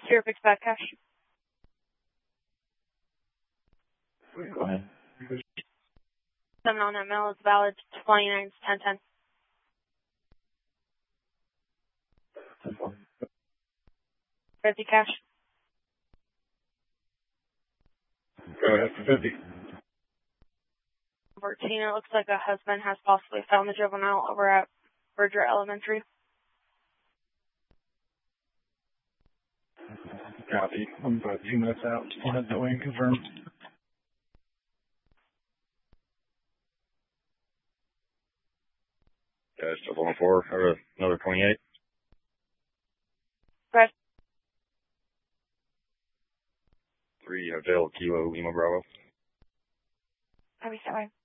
Here, fixed back cash. Go ahead. 7 on that mail is valid 29/10/10. 50 cash. Go ahead for 50. 14, it looks like a husband has possibly found the juvenile over at Berger Elementary. Copy. I'm about 2 minutes out. I'll head that way and confirm. Guys, still on 4, or another 28. Correct. 3 Hotel Kilo Lima Bravo. Have you sent